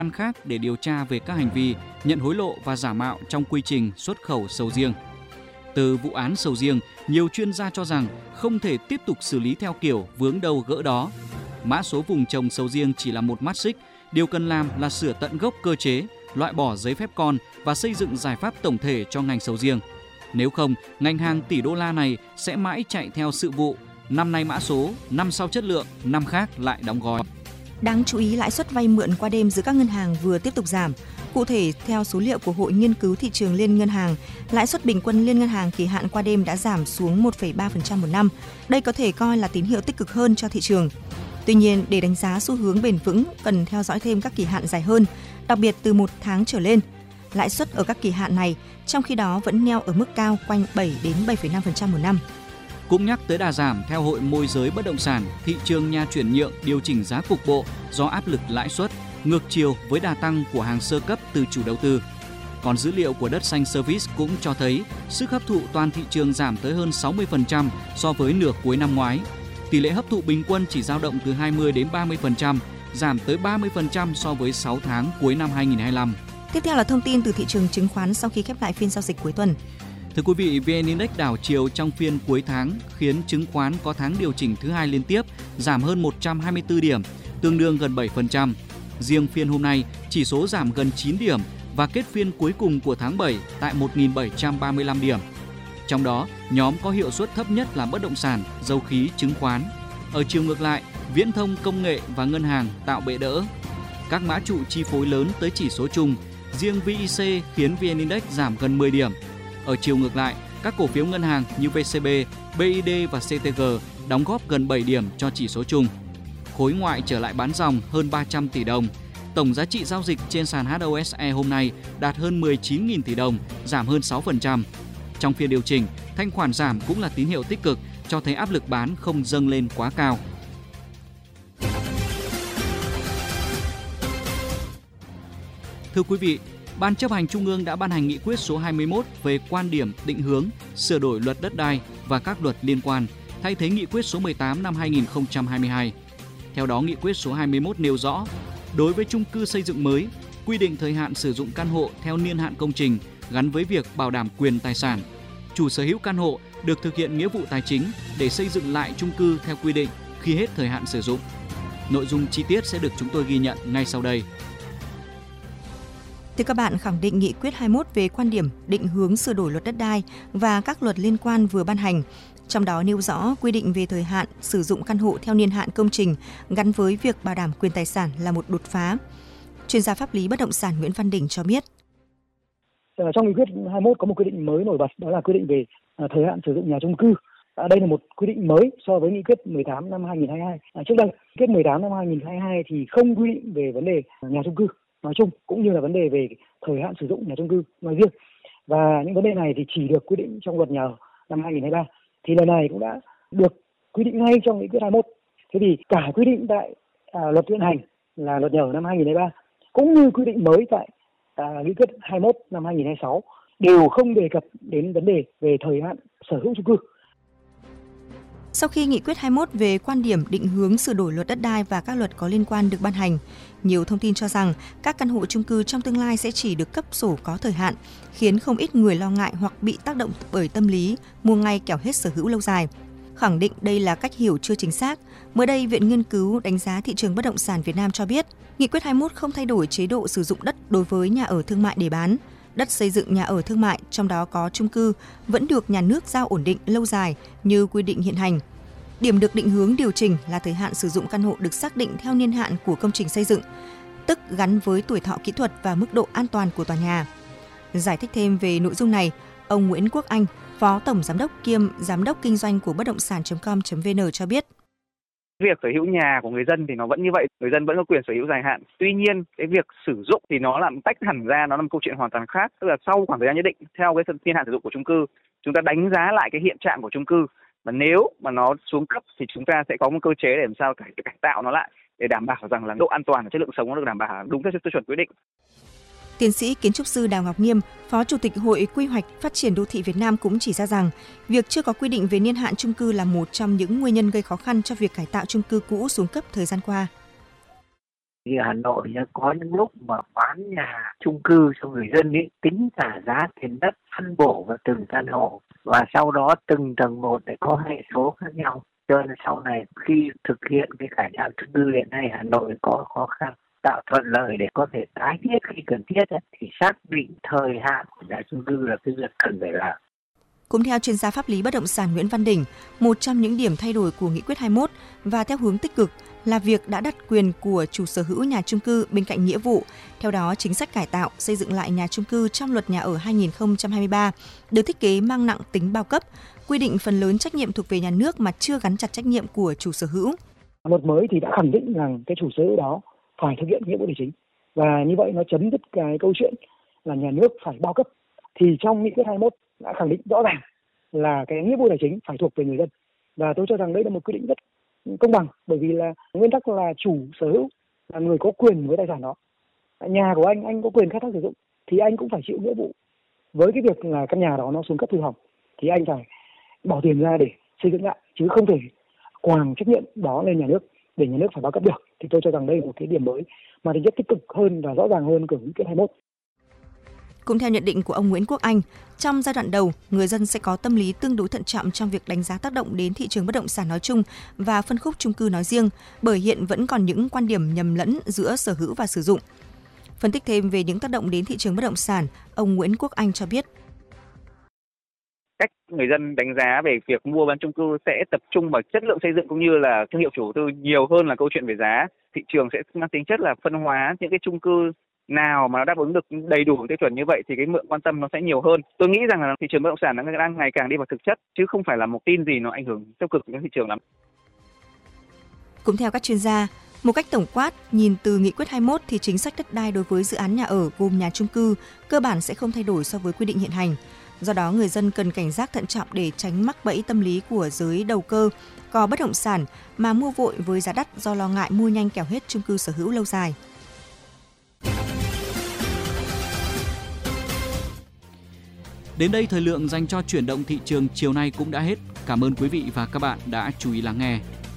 khác để điều tra về các hành vi nhận hối lộ và giả mạo trong quy trình xuất khẩu sầu riêng. Từ vụ án sầu riêng, nhiều chuyên gia cho rằng không thể tiếp tục xử lý theo kiểu vướng đâu gỡ đó. Mã số vùng trồng sầu riêng chỉ là một mắt xích, điều cần làm là sửa tận gốc cơ chế, loại bỏ giấy phép con và xây dựng giải pháp tổng thể cho ngành sầu riêng. Nếu không, ngành hàng tỷ đô la này sẽ mãi chạy theo sự vụ, năm nay mã số, năm sau chất lượng, năm khác lại đóng gói. Đáng chú ý, lãi suất vay mượn qua đêm giữa các ngân hàng vừa tiếp tục giảm. Cụ thể, theo số liệu của Hội Nghiên cứu Thị trường Liên ngân hàng, lãi suất bình quân liên ngân hàng kỳ hạn qua đêm đã giảm xuống 1,3% một năm. Đây có thể coi là tín hiệu tích cực hơn cho thị trường. Tuy nhiên, để đánh giá xu hướng bền vững, cần theo dõi thêm các kỳ hạn dài hơn, đặc biệt từ 1 tháng trở lên. Lãi suất ở các kỳ hạn này, trong khi đó vẫn neo ở mức cao quanh 7 đến 7,5% một năm. Cũng nhắc tới đà giảm, theo Hội Môi giới Bất động sản, thị trường nhà chuyển nhượng điều chỉnh giá cục bộ do áp lực lãi suất, ngược chiều với đà tăng của hàng sơ cấp từ chủ đầu tư. Còn dữ liệu của Đất Xanh Service cũng cho thấy sức hấp thụ toàn thị trường giảm tới hơn 60% so với nửa cuối năm ngoái. Tỷ lệ hấp thụ bình quân chỉ dao động từ 20 đến 30%, giảm tới 30% so với 6 tháng cuối năm 2025. Tiếp theo là thông tin từ thị trường chứng khoán sau khi khép lại phiên giao dịch cuối tuần. Thưa quý vị, VN Index đảo chiều trong phiên cuối tháng khiến chứng khoán có tháng điều chỉnh thứ hai liên tiếp, giảm hơn 124 điểm, tương đương gần 7%. Riêng phiên hôm nay, chỉ số giảm gần 9 điểm và kết phiên cuối cùng của tháng 7 tại 1.735 điểm. Trong đó, nhóm có hiệu suất thấp nhất là bất động sản, dầu khí, chứng khoán. Ở chiều ngược lại, viễn thông, công nghệ và ngân hàng tạo bệ đỡ. Các mã trụ chi phối lớn tới chỉ số chung, riêng VIC khiến VN Index giảm gần 10 điểm. Ở chiều ngược lại, các cổ phiếu ngân hàng như VCB, BID và CTG đóng góp gần 7 điểm cho chỉ số chung. Khối ngoại trở lại bán dòng hơn 300 tỷ đồng. Tổng giá trị giao dịch trên sàn HOSE hôm nay đạt hơn 19.000 tỷ đồng, giảm hơn 6%. Trong phiên điều chỉnh, thanh khoản giảm cũng là tín hiệu tích cực, cho thấy áp lực bán không dâng lên quá cao. Thưa quý vị, Ban chấp hành Trung ương đã ban hành nghị quyết số 21 về quan điểm định hướng sửa đổi luật đất đai và các luật liên quan, thay thế nghị quyết số 18 năm 2022. Theo đó, nghị quyết số 21 nêu rõ, đối với chung cư xây dựng mới, quy định thời hạn sử dụng căn hộ theo niên hạn công trình gắn với việc bảo đảm quyền tài sản. Chủ sở hữu căn hộ được thực hiện nghĩa vụ tài chính để xây dựng lại chung cư theo quy định khi hết thời hạn sử dụng. Nội dung chi tiết sẽ được chúng tôi ghi nhận ngay sau đây. Thưa các bạn, khẳng định nghị quyết 21 về quan điểm định hướng sửa đổi luật đất đai và các luật liên quan vừa ban hành, trong đó nêu rõ quy định về thời hạn sử dụng căn hộ theo niên hạn công trình gắn với việc bảo đảm quyền tài sản là một đột phá. Chuyên gia pháp lý bất động sản Nguyễn Văn Đình cho biết. Trong nghị quyết 21 có một quy định mới nổi bật, đó là quy định về thời hạn sử dụng nhà chung cư. Đây là một quy định mới so với nghị quyết 18 năm 2022. Trước đây, nghị quyết 18 năm 2022 thì không quy định về vấn đề nhà chung cư nói chung, cũng như là vấn đề về thời hạn sử dụng nhà chung cư nói riêng. Và những vấn đề này thì chỉ được quy định trong luật nhà ở năm 2023. Thì lần này cũng đã được quy định ngay trong nghị quyết 21. Thế thì cả quy định tại luật hiện hành là luật nhà ở năm 2023 cũng như quy định mới tại nghị quyết 21 năm 2026 đều không đề cập đến vấn đề về thời hạn sở hữu chung cư. Sau khi nghị quyết 21 về quan điểm định hướng sửa đổi luật đất đai và các luật có liên quan được ban hành, nhiều thông tin cho rằng các căn hộ chung cư trong tương lai sẽ chỉ được cấp sổ có thời hạn, khiến không ít người lo ngại hoặc bị tác động bởi tâm lý mua ngay kẻo hết sở hữu lâu dài. Khẳng định đây là cách hiểu chưa chính xác, mới đây Viện Nghiên cứu Đánh giá Thị trường Bất động sản Việt Nam cho biết, nghị quyết 21 không thay đổi chế độ sử dụng đất đối với nhà ở thương mại để bán. Đất xây dựng nhà ở thương mại, trong đó có chung cư, vẫn được nhà nước giao ổn định lâu dài như quy định hiện hành. Điểm được định hướng điều chỉnh là thời hạn sử dụng căn hộ được xác định theo niên hạn của công trình xây dựng, tức gắn với tuổi thọ kỹ thuật và mức độ an toàn của tòa nhà. Giải thích thêm về nội dung này, ông Nguyễn Quốc Anh, Phó Tổng Giám đốc kiêm Giám đốc Kinh doanh của bất động sản.com.vn cho biết. Việc sở hữu nhà của người dân thì nó vẫn như vậy, người dân vẫn có quyền sở hữu dài hạn. Tuy nhiên, cái việc sử dụng thì nó làm tách hẳn ra, nó là một câu chuyện hoàn toàn khác. Tức là sau khoảng thời gian nhất định, theo cái niên hạn sử dụng của chung cư, chúng ta đánh giá lại cái hiện trạng của chung cư. Mà nếu mà nó xuống cấp thì chúng ta sẽ có một cơ chế để làm sao cải tạo nó lại để đảm bảo rằng là độ an toàn và chất lượng sống nó được đảm bảo đúng theo tiêu chuẩn quy định. Tiến sĩ kiến trúc sư Đào Ngọc Nghiêm, Phó Chủ tịch Hội Quy hoạch Phát triển Đô thị Việt Nam cũng chỉ ra rằng việc chưa có quy định về niên hạn chung cư là một trong những nguyên nhân gây khó khăn cho việc cải tạo chung cư cũ xuống cấp thời gian qua. Thì Hà Nội có những lúc mà bán nhà chung cư cho người dân ấy, tính cả giá tiền đất phân bổ vào từng căn hộ và sau đó từng tầng một để có hệ số khác nhau. Cho nên sau này khi thực hiện cái cải tạo chung cư hiện nay Hà Nội có khó khăn, tạo thuận lợi để có thể tái thiết khi cần thiết thì xác định thời hạn của nhà chung cư là cái việc cần phải làm. Cũng theo chuyên gia pháp lý bất động sản Nguyễn Văn Đỉnh, một trong những điểm thay đổi của Nghị quyết 21 và theo hướng tích cực là việc đã đặt quyền của chủ sở hữu nhà chung cư bên cạnh nghĩa vụ. Theo đó, chính sách cải tạo, xây dựng lại nhà chung cư trong Luật Nhà ở 2023 được thiết kế mang nặng tính bao cấp, quy định phần lớn trách nhiệm thuộc về nhà nước mà chưa gắn chặt trách nhiệm của chủ sở hữu. Luật mới thì đã khẳng định rằng cái chủ sở hữu đó phải thực hiện nghĩa vụ tài chính và như vậy nó chấm dứt cái câu chuyện là nhà nước phải bao cấp. Thì trong Nghị quyết 21 đã khẳng định rõ ràng là cái nghĩa vụ tài chính phải thuộc về người dân và tôi cho rằng đây là một quy định rất công bằng, bởi vì là nguyên tắc là chủ sở hữu là người có quyền với tài sản đó. Nhà của anh có quyền khai thác sử dụng thì anh cũng phải chịu nghĩa vụ với cái việc là căn nhà đó nó xuống cấp hư hỏng thì anh phải bỏ tiền ra để xây dựng lại, chứ không thể quàng trách nhiệm đó lên nhà nước để nhà nước phải bao cấp được. Thì tôi cho rằng đây là một cái điểm mới mà tính chất tích cực hơn và rõ ràng hơn của Nghị quyết 21. Cũng theo nhận định của ông Nguyễn Quốc Anh, trong giai đoạn đầu, người dân sẽ có tâm lý tương đối thận trọng trong việc đánh giá tác động đến thị trường bất động sản nói chung và phân khúc chung cư nói riêng, bởi hiện vẫn còn những quan điểm nhầm lẫn giữa sở hữu và sử dụng. Phân tích thêm về những tác động đến thị trường bất động sản, ông Nguyễn Quốc Anh cho biết. Cách người dân đánh giá về việc mua bán chung cư sẽ tập trung vào chất lượng xây dựng cũng như là thương hiệu chủ đầu tư nhiều hơn là câu chuyện về giá. Thị trường sẽ mang tính chất là phân hóa những cái chung cư nào mà nó đáp ứng được đầy đủ tiêu chuẩn như vậy thì cái lượng quan tâm nó sẽ nhiều hơn. Tôi nghĩ rằng là thị trường bất động sản đang ngày càng đi vào thực chất chứ không phải là một tin gì nó ảnh hưởng tiêu cực đến thị trường lắm. Cũng theo các chuyên gia, một cách tổng quát, nhìn từ Nghị quyết 21 thì chính sách đất đai đối với dự án nhà ở gồm nhà chung cư cơ bản sẽ không thay đổi so với quy định hiện hành. Do đó, người dân cần cảnh giác thận trọng để tránh mắc bẫy tâm lý của giới đầu cơ, cò bất động sản mà mua vội với giá đắt do lo ngại mua nhanh kẻo hết chung cư sở hữu lâu dài. Đến đây thời lượng dành cho chuyển động thị trường chiều nay cũng đã hết. Cảm ơn quý vị và các bạn đã chú ý lắng nghe.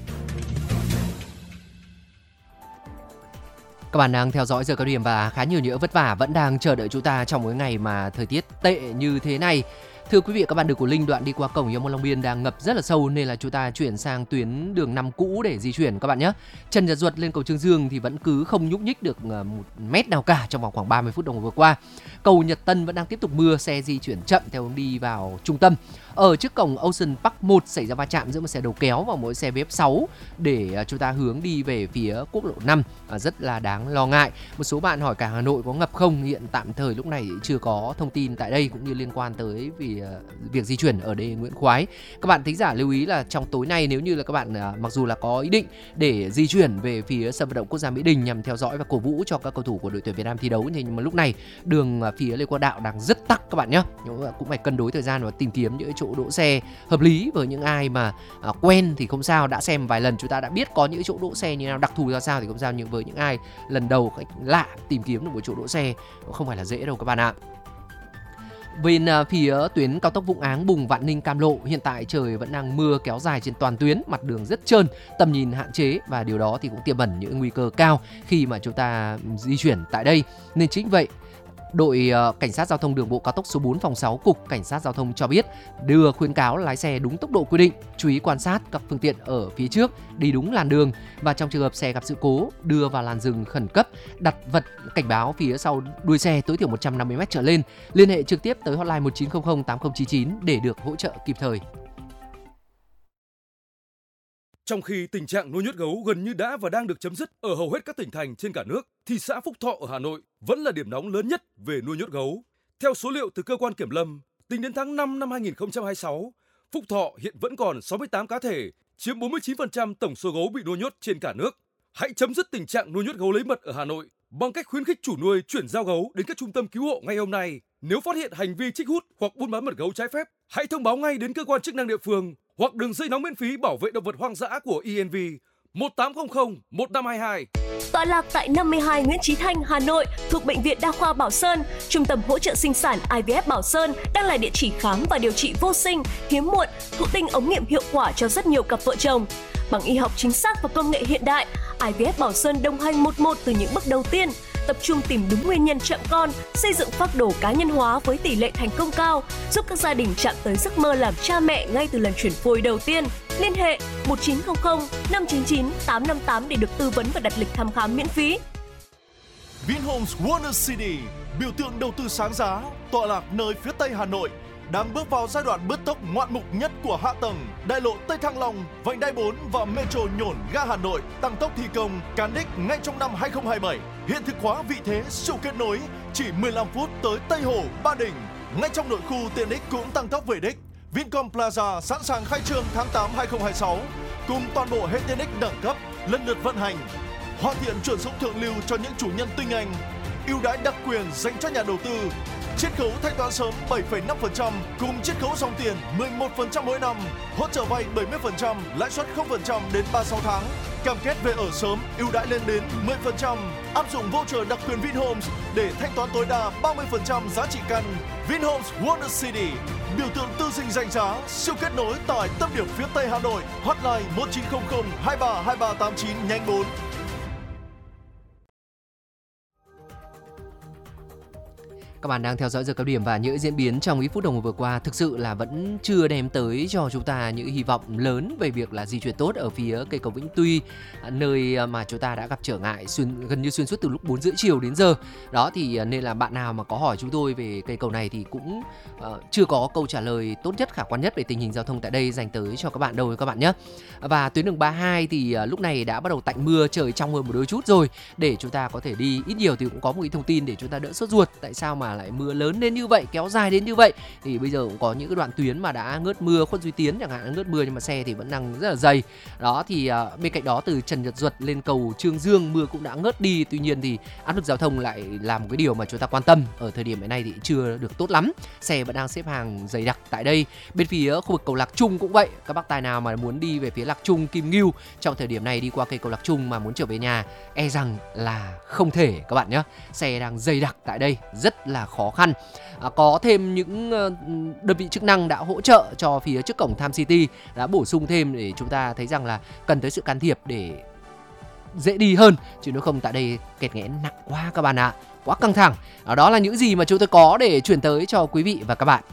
Các bạn đang theo dõi Giờ Cao Điểm và khá nhiều những vất vả vẫn đang chờ đợi chúng ta trong mỗi ngày mà thời tiết tệ như thế này. Thưa quý vị, các bạn, đường của Linh đoạn đi qua cổng Yêu Môn Long Biên đang ngập rất là sâu nên là chúng ta chuyển sang tuyến đường 5 cũ để di chuyển các bạn nhé. Trần Nhật Duật lên cầu Trương Dương thì vẫn cứ không nhúc nhích được một mét nào cả trong vòng khoảng 30 phút đồng hồ vừa qua. Cầu Nhật Tân vẫn đang tiếp tục mưa, xe di chuyển chậm theo hướng đi vào trung tâm. Ở trước cổng Ocean Park 1 xảy ra va chạm giữa một xe đầu kéo và mỗi xe VF6 để chúng ta hướng đi về phía quốc lộ 5, rất là đáng lo ngại. Một số bạn hỏi cả Hà Nội có ngập không? Hiện tạm thời lúc này chưa có thông tin tại đây cũng như liên quan tới việc di chuyển ở đây Nguyễn Khoái. Các bạn thính giả lưu ý là trong tối nay nếu như là các bạn mặc dù là có ý định để di chuyển về phía sân vận động quốc gia Mỹ Đình nhằm theo dõi và cổ vũ cho các cầu thủ của đội tuyển Việt Nam thi đấu, nhưng mà lúc này đường phía Lê Quang Đạo đang rất tắc các bạn nhé. Cũng phải cân đối thời gian và tìm kiếm những chỗ đỗ xe hợp lý. Với những ai mà quen thì không sao, đã xem vài lần chúng ta đã biết có những chỗ đỗ xe như nào, đặc thù ra sao thì không sao, nhưng với những ai lần đầu khách lạ tìm kiếm được một chỗ đỗ xe không phải là dễ đâu các bạn ạ. Bên phía tuyến cao tốc Vũng Áng Bùng Vạn Ninh Cam Lộ, hiện tại trời vẫn đang mưa kéo dài trên toàn tuyến, mặt đường rất trơn, tầm nhìn hạn chế và điều đó thì cũng tiềm ẩn những nguy cơ cao khi mà chúng ta di chuyển tại đây. Nên chính vậy, đội cảnh sát giao thông đường bộ cao tốc số 4 phòng 6 cục cảnh sát giao thông cho biết đưa khuyến cáo lái xe đúng tốc độ quy định, chú ý quan sát các phương tiện ở phía trước, đi đúng làn đường và trong trường hợp xe gặp sự cố đưa vào làn dừng khẩn cấp, đặt vật cảnh báo phía sau đuôi xe tối thiểu 150m trở lên, liên hệ trực tiếp tới hotline 1900 8099 để được hỗ trợ kịp thời. Trong khi tình trạng nuôi nhốt gấu gần như đã và đang được chấm dứt ở hầu hết các tỉnh thành trên cả nước, thì xã Phúc Thọ ở Hà Nội vẫn là điểm nóng lớn nhất về nuôi nhốt gấu. Theo số liệu từ cơ quan kiểm lâm, tính đến tháng 5 năm 2026, Phúc Thọ hiện vẫn còn 68 cá thể, chiếm 49% tổng số gấu bị nuôi nhốt trên cả nước. Hãy chấm dứt tình trạng nuôi nhốt gấu lấy mật ở Hà Nội bằng cách khuyến khích chủ nuôi chuyển giao gấu đến các trung tâm cứu hộ ngay hôm nay. Nếu phát hiện hành vi trích hút hoặc buôn bán mật gấu trái phép, hãy thông báo ngay đến cơ quan chức năng địa phương hoặc đường dây nóng miễn phí bảo vệ động vật hoang dã của ENV 1800 1522. Tọa lạc tại 52 Nguyễn Chí Thanh, Hà Nội, thuộc Bệnh viện Đa khoa Bảo Sơn, Trung tâm hỗ trợ sinh sản IVF Bảo Sơn đang là địa chỉ khám và điều trị vô sinh, hiếm muộn, thụ tinh ống nghiệm hiệu quả cho rất nhiều cặp vợ chồng. Bằng y học chính xác và công nghệ hiện đại, IVF Bảo Sơn đồng hành một từ những bước đầu tiên, tập trung tìm đúng nguyên nhân chậm con, xây dựng phác đồ cá nhân hóa với tỷ lệ thành công cao, giúp các gia đình chạm tới giấc mơ làm cha mẹ ngay từ lần chuyển phôi đầu tiên. Liên hệ 1900 599 858 để được tư vấn và đặt lịch thăm khám miễn phí. Vinhomes Wonder City, biểu tượng đầu tư sáng giá, tọa lạc nơi phía tây Hà Nội, đang bước vào giai đoạn bứt tốc ngoạn mục nhất của hạ tầng. Đại lộ Tây Thăng Long, vành đai 4 và Metro Nhổn ga Hà Nội tăng tốc thi công, cán đích ngay trong năm 2027. Hiện thực hóa vị thế siêu kết nối, chỉ 15 phút tới Tây Hồ, Ba Đình. Ngay trong nội khu, tiện ích cũng tăng tốc về đích. Vincom Plaza sẵn sàng khai trương tháng 8 2026, cùng toàn bộ hệ tiện ích đẳng cấp lần lượt vận hành. Hoàn thiện chuyển dụng thượng lưu cho những chủ nhân tinh anh, ưu đãi đặc quyền dành cho nhà đầu tư. Chiết khấu thanh toán sớm 7,5% cùng chiết khấu dòng tiền 11% mỗi năm, hỗ trợ vay 70%, lãi suất 0% đến 36 tháng. Cam kết về ở sớm, ưu đãi lên đến 10%. Áp dụng voucher đặc quyền Vinhomes để thanh toán tối đa 30% giá trị căn. Vinhomes Wonder City, biểu tượng tư dinh danh giá, siêu kết nối tại tâm điểm phía Tây Hà Nội. Hotline 1900 23 2389 nhánh 4. Các bạn đang theo dõi giờ cao điểm và những diễn biến trong ít phút đồng hồ vừa qua thực sự là vẫn chưa đem tới cho chúng ta những hy vọng lớn về việc là di chuyển tốt ở phía cây cầu Vĩnh Tuy, nơi mà chúng ta đã gặp trở ngại gần như xuyên suốt từ lúc 4:30 chiều đến giờ. Đó thì nên là bạn nào mà có hỏi chúng tôi về cây cầu này thì cũng chưa có câu trả lời tốt nhất, khả quan nhất về tình hình giao thông tại đây dành tới cho các bạn đâu các bạn nhé. Và tuyến đường 32 thì lúc này đã bắt đầu tạnh mưa, trời trong hơn một đôi chút rồi, để chúng ta có thể đi ít nhiều thì cũng có một ít thông tin để chúng ta đỡ sốt ruột. Tại sao mà lại mưa lớn đến như vậy, kéo dài đến như vậy? Thì bây giờ cũng có những cái đoạn tuyến mà đã ngớt mưa, Khuất Duy Tiến chẳng hạn ngớt mưa nhưng mà xe thì vẫn đang rất là dày. Đó thì bên cạnh đó từ Trần Nhật Duật lên cầu Trương Dương mưa cũng đã ngớt đi. Tuy nhiên thì áp lực giao thông lại là một cái điều mà chúng ta quan tâm ở thời điểm hiện nay thì chưa được tốt lắm. Xe vẫn đang xếp hàng dày đặc tại đây. Bên phía khu vực cầu Lạc Trung cũng vậy. Các bác tài nào mà muốn đi về phía Lạc Trung, Kim Ngưu trong thời điểm này đi qua cây cầu Lạc Trung mà muốn trở về nhà e rằng là không thể các bạn nhé. Xe đang dày đặc tại đây, rất là khó khăn. Có thêm những đơn vị chức năng đã hỗ trợ cho phía trước cổng Tham City, đã bổ sung thêm để chúng ta thấy rằng là cần tới sự can thiệp để dễ đi hơn, chứ nếu không tại đây kẹt nghẽn nặng quá các bạn ạ, quá căng thẳng. Đó là những gì mà chúng tôi có để chuyển tới cho quý vị và các bạn.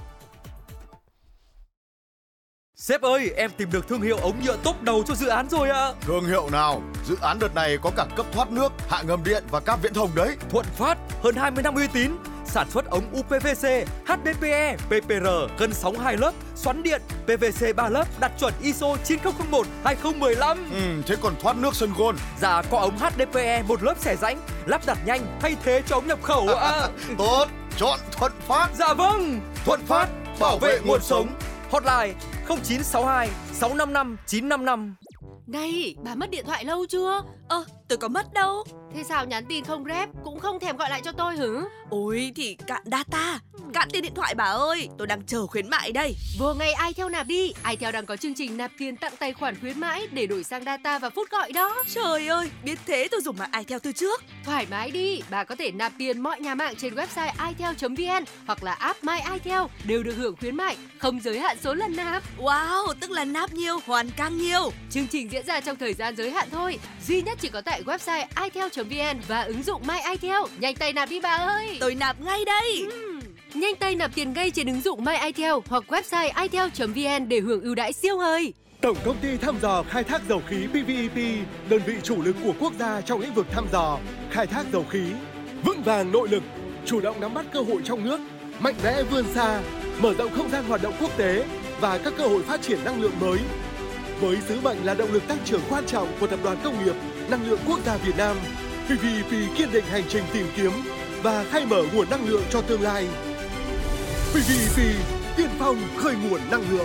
Sếp ơi, em tìm được thương hiệu ống nhựa top đầu cho dự án rồi ạ. Thương hiệu nào? Dự án đợt này có cả cấp thoát nước, hạ ngầm điện và cáp viễn thông đấy. Thuận Phát, hơn 20 năm uy tín, sản xuất ống UPVC, HDPE, PPR, cân sóng 2 lớp, xoắn điện, PVC 3 lớp, đạt chuẩn ISO 9001/2015. Thế còn thoát nước Sun Gold? Dạ, có ống HDPE 1 lớp xẻ rãnh, lắp đặt nhanh, thay thế cho ống nhập khẩu ạ. Tốt, chọn Thuận Phát. Dạ vâng, Thuận Phát, bảo vệ nguồn sống. Hotline 0962 655 955. Này, bà mất điện thoại lâu chưa? Tôi có mất đâu. Thế sao nhắn tin không rep, cũng không thèm gọi lại cho tôi hử? Ôi thì cạn data, cạn tiền điện thoại bà ơi. Tôi đang chờ khuyến mại đây. Vừa ngày iTel nạp đi. iTel đang có chương trình nạp tiền tặng tài khoản khuyến mãi để đổi sang data và phút gọi đó. Trời ơi, biết thế tôi dùng mạng iTel từ trước. Thoải mái đi, bà có thể nạp tiền mọi nhà mạng trên website itel.vn hoặc là app My iTel đều được hưởng khuyến mại, không giới hạn số lần nạp. Wow, tức là nạp nhiều, hoàn càng nhiều. Chương trình diễn ra trong thời gian giới hạn thôi, duy nhất chỉ có tại website itel.vn và ứng dụng My iTel. Nhanh tay nạp đi bà ơi. Tôi nạp ngay đây. Nhanh tay nạp tiền ngay trên ứng dụng My iTel hoặc website itel.vn để hưởng ưu đãi siêu hời. Tổng công ty thăm dò khai thác dầu khí PVEP, đơn vị chủ lực của quốc gia trong lĩnh vực thăm dò, khai thác dầu khí, vững vàng nội lực, chủ động nắm bắt cơ hội trong nước, mạnh mẽ vươn xa, mở rộng không gian hoạt động quốc tế và các cơ hội phát triển năng lượng mới. Với sứ mệnh là động lực tăng trưởng quan trọng của Tập đoàn Công nghiệp Năng lượng Quốc gia Việt Nam, PVEP kiên định hành trình tìm kiếm và khai mở nguồn năng lượng cho tương lai. PVEP, tiên phong khơi nguồn năng lượng.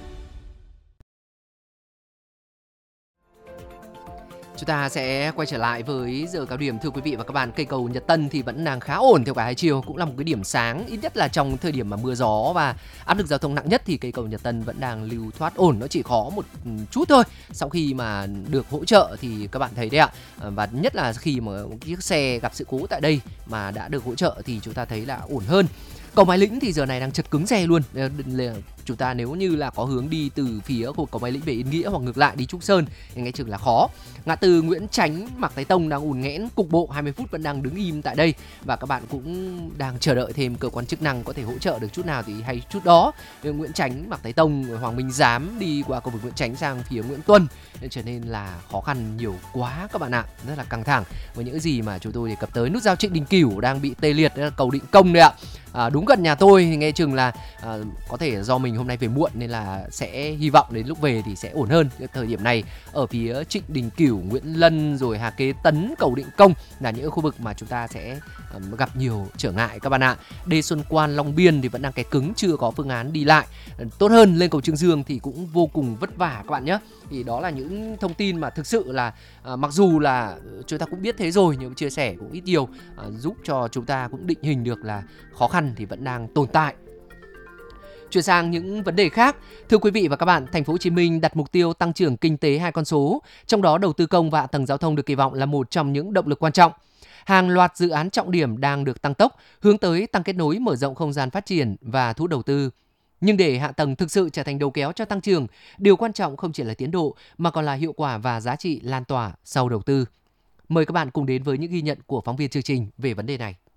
Chúng ta sẽ quay trở lại với giờ cao điểm. Thưa quý vị và các bạn, cây cầu Nhật Tân thì vẫn đang khá ổn theo cả hai chiều, cũng là một cái điểm sáng, ít nhất là trong thời điểm mà mưa gió và áp lực giao thông nặng nhất thì cây cầu Nhật Tân vẫn đang lưu thoát ổn. Nó chỉ khó một chút thôi. Sau khi mà được hỗ trợ thì các bạn thấy đấy ạ, và nhất là khi mà chiếc xe gặp sự cố tại đây mà đã được hỗ trợ thì chúng ta thấy là ổn hơn. Cầu Mai Lĩnh thì giờ này đang chật cứng xe luôn. Chúng ta nếu như là có hướng đi từ phía của cầu Mai Lĩnh về Yên Nghĩa hoặc ngược lại đi Trúc Sơn thì nghe chừng là khó. Ngã tư Nguyễn Chánh, Mạc Thái Tông đang ùn nghẽn cục bộ, 20 phút vẫn đang đứng im tại đây và các bạn cũng đang chờ đợi thêm cơ quan chức năng có thể hỗ trợ được chút nào thì hay chút đó. Nguyễn Chánh, Mạc Thái Tông, Hoàng Minh Giám đi qua cầu vượt Nguyễn Chánh sang phía Nguyễn Tuân nên trở nên là khó khăn nhiều quá các bạn ạ, rất là căng thẳng với những gì mà chúng tôi đề cập tới. Nút giao Trịnh Đình Cửu đang bị tê liệt, cầu Định Công đấy ạ. Đúng gần nhà tôi thì nghe chừng là có thể do mình hôm nay về muộn nên là sẽ hy vọng đến lúc về thì sẽ ổn hơn. Thời điểm này ở phía Trịnh Đình Cửu, Nguyễn Lân rồi Hà Kế Tấn, cầu Định Công là những khu vực mà chúng ta sẽ gặp nhiều trở ngại các bạn ạ. Đê Xuân Quan, Long Biên thì vẫn đang kẹt cứng, chưa có phương án đi lại. Tốt hơn lên cầu Trương Dương thì cũng vô cùng vất vả các bạn nhé. Thì đó là những thông tin mà thực sự là mặc dù là chúng ta cũng biết thế rồi nhưng chia sẻ cũng ít nhiều giúp cho chúng ta cũng định hình được là khó khăn thì vẫn đang tồn tại. Chuyển sang những vấn đề khác, thưa quý vị và các bạn, thành phố Hồ Chí Minh đặt mục tiêu tăng trưởng kinh tế 2 con số, trong đó đầu tư công và hạ tầng giao thông được kỳ vọng là một trong những động lực quan trọng. Hàng loạt dự án trọng điểm đang được tăng tốc, hướng tới tăng kết nối, mở rộng không gian phát triển và thu hút đầu tư. Nhưng để hạ tầng thực sự trở thành đầu kéo cho tăng trưởng, điều quan trọng không chỉ là tiến độ mà còn là hiệu quả và giá trị lan tỏa sau đầu tư. Mời các bạn cùng đến với những ghi nhận của phóng viên chương trình về vấn đề này.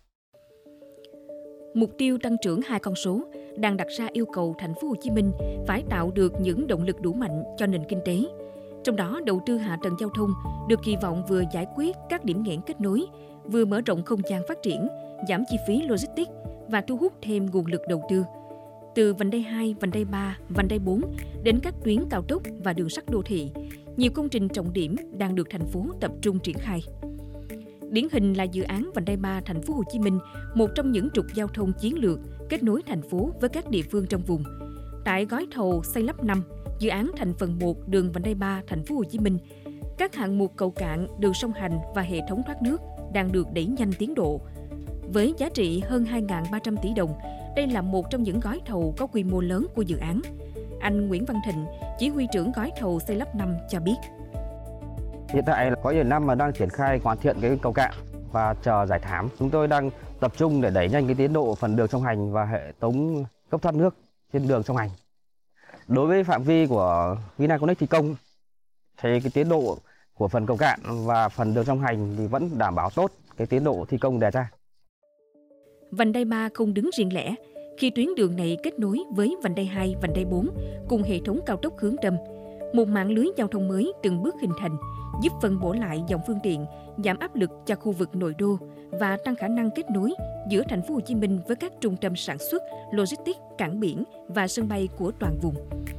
Mục tiêu tăng trưởng 2 con số đang đặt ra yêu cầu thành phố Hồ Chí Minh phải tạo được những động lực đủ mạnh cho nền kinh tế. Trong đó, đầu tư hạ tầng giao thông được kỳ vọng vừa giải quyết các điểm nghẽn kết nối, vừa mở rộng không gian phát triển, giảm chi phí logistics và thu hút thêm nguồn lực đầu tư. Từ vành đai 2, vành đai 3, vành đai 4 đến các tuyến cao tốc và đường sắt đô thị, nhiều công trình trọng điểm đang được thành phố tập trung triển khai. Điển hình là dự án vành đai 3 thành phố Hồ Chí Minh, một trong những trục giao thông chiến lược kết nối thành phố với các địa phương trong vùng. Tại gói thầu xây lắp 5, dự án thành phần 1 đường vành đai 3 thành phố Hồ Chí Minh, các hạng mục cầu cạn, đường sông Hành và hệ thống thoát nước đang được đẩy nhanh tiến độ. Với giá trị hơn 2.300 tỷ đồng, đây là một trong những gói thầu có quy mô lớn của dự án. Anh Nguyễn Văn Thịnh, chỉ huy trưởng gói thầu xây lắp 5 cho biết. Hiện tại có nhiều năm mà đang triển khai hoàn thiện cái cầu cạn và chờ giải thảm. Chúng tôi đang tập trung để đẩy nhanh cái tiến độ phần đường song hành và hệ thống cấp thoát nước trên đường song hành. Đối với phạm vi của Vinaconex thi công thì cái tiến độ của phần cầu cạn và phần đường song hành thì vẫn đảm bảo tốt cái tiến độ thi công đề ra. Vành đai 3 không đứng riêng lẻ khi tuyến đường này kết nối với vành đai 2, vành đai 4 cùng hệ thống cao tốc hướng Tâm. Một mạng lưới giao thông mới từng bước hình thành, giúp phân bổ lại dòng phương tiện, giảm áp lực cho khu vực nội đô và tăng khả năng kết nối giữa thành phố Hồ Chí Minh với các trung tâm sản xuất, logistics, cảng biển và sân bay của toàn vùng.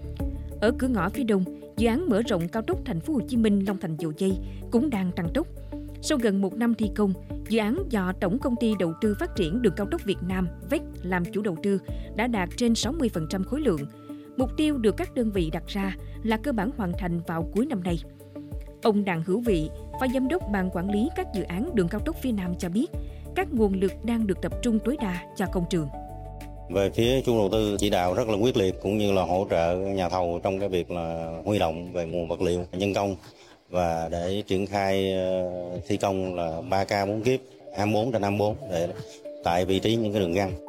Ở cửa ngõ phía đông, dự án mở rộng cao tốc thành phố Hồ Chí Minh Long Thành Dầu Giây cũng đang tăng tốc. Sau gần 1 năm thi công, dự án do Tổng Công ty Đầu tư Phát triển Đường cao tốc Việt Nam (VEC) làm chủ đầu tư đã đạt trên 60% khối lượng. Mục tiêu được các đơn vị đặt ra là cơ bản hoàn thành vào cuối năm nay. Ông Đặng Hữu Vị, Phó Giám đốc Ban Quản lý các dự án đường cao tốc phía Nam cho biết, các nguồn lực đang được tập trung tối đa cho công trường. Về phía chủ đầu tư chỉ đạo rất là quyết liệt cũng như là hỗ trợ nhà thầu trong cái việc là huy động về nguồn vật liệu, nhân công và để triển khai thi công là 3K 4 kiếp 24/24 để tại vị trí những cái đường găng.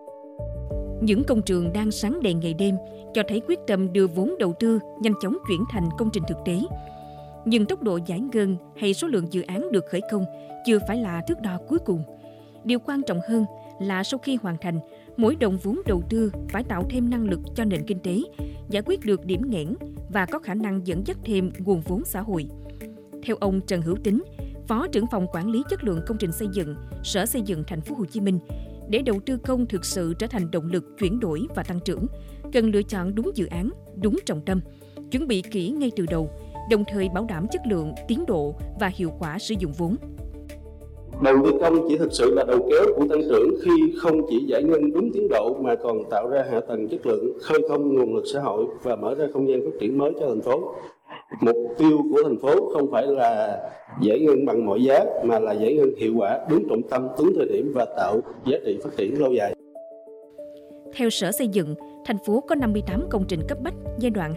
Những công trường đang sáng đèn ngày đêm cho thấy quyết tâm đưa vốn đầu tư nhanh chóng chuyển thành công trình thực tế. Nhưng tốc độ giải ngân hay số lượng dự án được khởi công chưa phải là thước đo cuối cùng. Điều quan trọng hơn là sau khi hoàn thành, mỗi đồng vốn đầu tư phải tạo thêm năng lực cho nền kinh tế, giải quyết được điểm nghẽn và có khả năng dẫn dắt thêm nguồn vốn xã hội. Theo ông Trần Hữu Tín, Phó trưởng phòng quản lý chất lượng công trình xây dựng, Sở Xây dựng Thành phố Hồ Chí Minh, để đầu tư công thực sự trở thành động lực chuyển đổi và tăng trưởng, cần lựa chọn đúng dự án, đúng trọng tâm, chuẩn bị kỹ ngay từ đầu, đồng thời bảo đảm chất lượng, tiến độ và hiệu quả sử dụng vốn. Đầu tư công chỉ thực sự là đầu kéo của tăng trưởng khi không chỉ giải ngân đúng tiến độ mà còn tạo ra hạ tầng chất lượng, khơi thông nguồn lực xã hội và mở ra không gian phát triển mới cho thành phố. Mục tiêu của thành phố không phải là giải ngân bằng mọi giá mà là giải ngân hiệu quả, đúng trọng tâm, đúng thời điểm và tạo giá trị phát triển lâu dài. Theo Sở Xây dựng, thành phố có 58 công trình cấp bách giai đoạn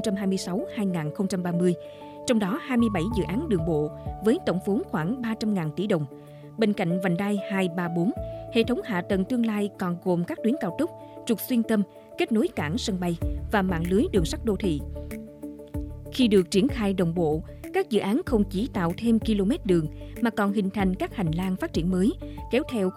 2026-2030, trong đó 27 dự án đường bộ với tổng vốn khoảng 300.000 tỷ đồng. Bên cạnh vành đai 2, 3, 4, Hệ thống hạ tầng tương lai còn gồm các tuyến cao tốc, trục xuyên tâm, kết nối cảng sân bay và mạng lưới đường sắt đô thị. Khi được triển khai đồng bộ, các dự án không chỉ tạo thêm km đường mà còn hình thành các hành lang phát triển mới, kéo theo